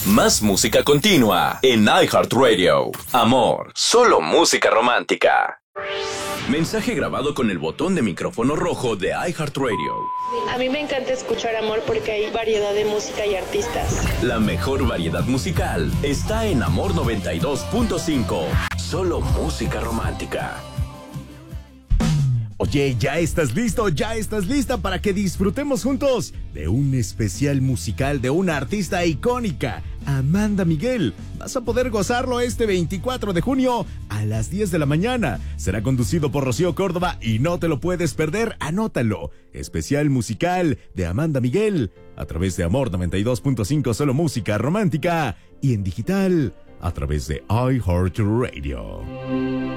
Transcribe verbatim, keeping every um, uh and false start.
Más música continua en iHeartRadio. Amor, solo música romántica. Mensaje grabado con el botón de micrófono rojo de iHeartRadio. A mí me encanta escuchar Amor porque hay variedad de música y artistas. La mejor variedad musical está en Amor noventa y dos punto cinco. Solo música romántica. Oye, ¿ya estás listo? ¿Ya estás lista para que disfrutemos juntos de un especial musical de una artista icónica, Amanda Miguel? Vas a poder gozarlo este veinticuatro de junio a las diez de la mañana. Será conducido por Rocío Córdoba y no te lo puedes perder. Anótalo. Especial musical de Amanda Miguel a través de Amor noventa y dos punto cinco, solo música romántica, y en digital a través de iHeartRadio.